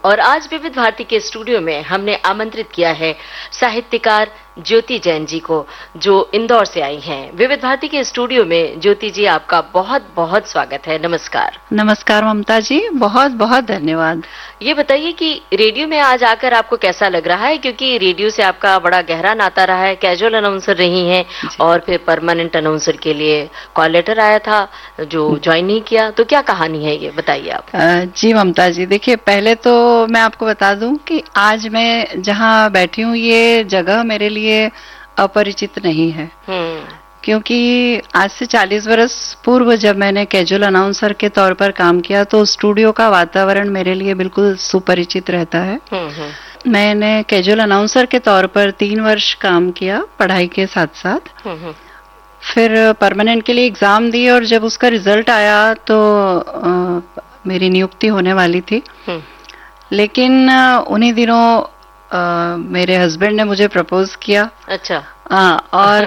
और आज विविध भारती के स्टूडियो में हमने आमंत्रित किया है साहित्यकार ज्योति जैन जी को, जो इंदौर से आई हैं। विविध भारती के स्टूडियो में ज्योति जी, आपका बहुत बहुत स्वागत है। नमस्कार। नमस्कार ममता जी, बहुत बहुत धन्यवाद। ये बताइए कि रेडियो में आज आकर आपको कैसा लग रहा है, क्योंकि रेडियो से आपका बड़ा गहरा नाता रहा है। कैजुअल अनाउंसर रही हैं और फिर परमानेंट अनाउंसर के लिए कॉल लेटर आया था जो ज्वाइन नहीं किया, तो क्या कहानी है ये बताइए आप। जी ममता जी, देखिए पहले तो मैं आपको बता दूं कि आज मैं जहाँ बैठी हूँ ये जगह मेरे लिए अपरिचित नहीं है, क्योंकि आज से 40 वर्ष पूर्व जब मैंने कैजुअल अनाउंसर के तौर पर काम किया तो स्टूडियो का वातावरण मेरे लिए बिल्कुल सुपरिचित रहता है। मैंने कैजुअल अनाउंसर के तौर पर 3 वर्ष काम किया पढ़ाई के साथ साथ, फिर परमानेंट के लिए एग्जाम दी और जब उसका रिजल्ट आया तो मेरी नियुक्ति होने वाली थी। लेकिन उन्हीं दिनों मेरे हस्बैंड ने मुझे प्रपोज किया। अच्छा। हाँ, और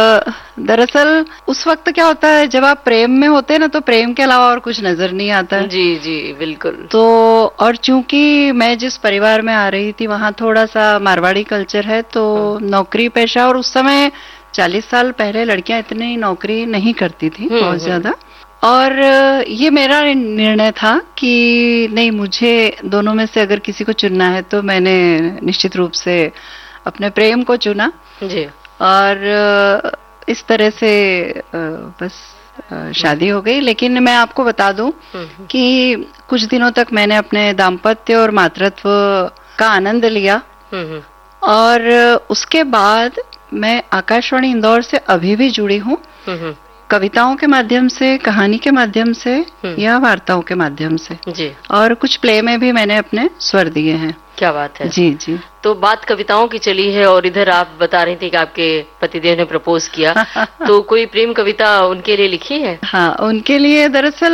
दरअसल उस वक्त क्या होता है, जब आप प्रेम में होते हैं ना तो प्रेम के अलावा और कुछ नजर नहीं आता है। जी जी बिल्कुल। तो और चूंकि मैं जिस परिवार में आ रही थी वहाँ थोड़ा सा मारवाड़ी कल्चर है, तो नौकरी पेशा, और उस समय 40 साल पहले लड़कियां इतनी नौकरी नहीं करती थी बहुत ज्यादा। और ये मेरा निर्णय था कि नहीं, मुझे दोनों में से अगर किसी को चुनना है तो मैंने निश्चित रूप से अपने प्रेम को चुना जी। और इस तरह से बस शादी हो गई। लेकिन मैं आपको बता दूं कि कुछ दिनों तक मैंने अपने दाम्पत्य और मातृत्व का आनंद लिया, और उसके बाद मैं आकाशवाणी इंदौर से अभी भी जुड़ी हूँ, कविताओं के माध्यम से, कहानी के माध्यम से या वार्ताओं के माध्यम से जी। और कुछ प्ले में भी मैंने अपने स्वर दिए हैं। क्या बात है। जी जी। तो बात कविताओं की चली है और इधर आप बता रही थी कि आपके पतिदेव ने प्रपोज किया तो कोई प्रेम कविता उनके लिए लिखी है? हाँ, उनके लिए दरअसल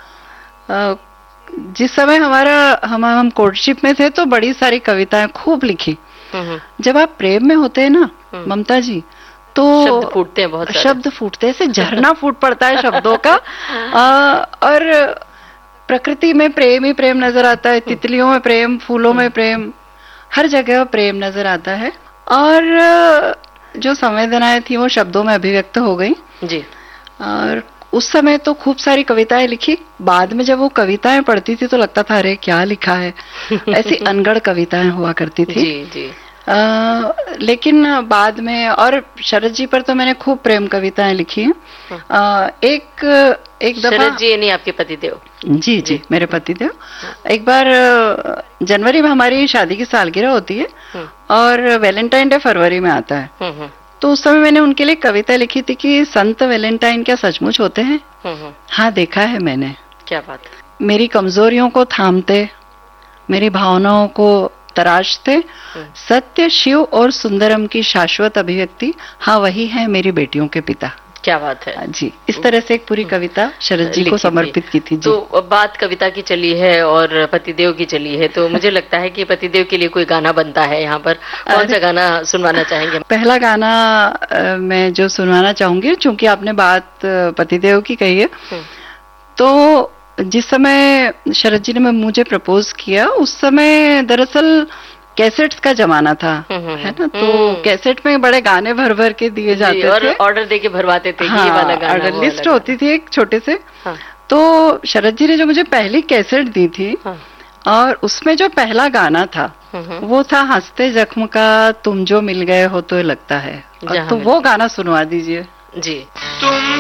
जिस समय हम कोर्टशिप में थे तो बड़ी सारी कविताएं खूब लिखी। जब आप प्रेम में होते हैं ना ममता जी, तो शब्द फूटते हैं, बहुत सारे शब्द फूटते हैं, ऐसे झरना फूट पड़ता है शब्दों का। और प्रकृति में प्रेम ही प्रेम नजर आता है, तितलियों में प्रेम, फूलों में प्रेम, हर जगह प्रेम नजर आता है। और जो संवेदनाएं थी वो शब्दों में अभिव्यक्त हो गई जी। और उस समय तो खूब सारी कविताएं लिखी। बाद में जब वो कविताएं पढ़ती थी तो लगता था अरे क्या लिखा है, ऐसी अनगढ़ कविताएं हुआ करती थी जी जी। लेकिन बाद में, और शरद जी पर तो मैंने खूब प्रेम कविताएं लिखी हैं। एक दफा शरद जी नहीं आपके पतिदेव? जी जी, मेरे पतिदेव। एक बार जनवरी में हमारी शादी की सालगिरह होती है और वैलेंटाइन डे फरवरी में आता है, तो उस समय मैंने उनके लिए कविता लिखी थी कि संत वैलेंटाइन क्या सचमुच होते हैं? हाँ, देखा है मैंने। क्या बात। मेरी कमजोरियों को थामते, मेरी भावनाओं को तराशते, सत्य, शिव और सुंदरम की शाश्वत अभिव्यक्ति, हाँ वही है मेरी बेटियों के पिता। क्या बात है जी। इस तरह से एक पूरी कविता शरद जी को समर्पित की थी जी। तो बात कविता की चली है और पतिदेव की चली है, तो मुझे लगता है कि पतिदेव के लिए कोई गाना बनता है यहाँ पर। कौन सा गाना सुनवाना चाहेंगे? पहला गाना मैं जो सुनवाना चाहूंगी, चूंकि आपने बात पतिदेव की कही है, तो जिस समय शरद जी ने मुझे प्रपोज किया उस समय दरअसल कैसेट्स का जमाना था, है ना, तो कैसेट में बड़े गाने भर भर के दिए जाते और थे, ऑर्डर देके भरवाते थे। हाँ, ये वाला गाना, ऑर्डर लिस्ट होती थी एक छोटे से। हाँ। तो शरद जी ने जो मुझे पहली कैसेट दी थी, हाँ, और उसमें जो पहला गाना था वो था हंसते जख्म का तुम जो मिल गए हो तो लगता है, तो वो गाना सुनवा दीजिए जी।